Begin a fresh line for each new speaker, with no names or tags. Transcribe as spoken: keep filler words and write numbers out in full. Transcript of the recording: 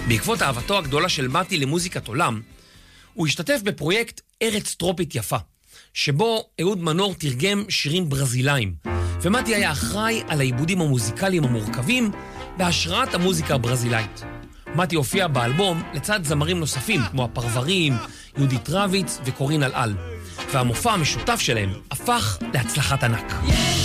בעקבות אהבתו הגדולה של מתי למוזיקת עולם, הוא השתתף בפרויקט ארץ טרופית יפה, שבו אהוד מנור תרגם שירים ברזילאים, ומתי היה אחראי על העיבודים המוזיקליים המורכבים בהשראת המוזיקה הברזילאית. מתי הופיע באלבום לצד זמרים נוספים כמו הפרברים, יהודית רביץ וקורין אלעל, והמופע המשותף שלהם הפך להצלחת ענק.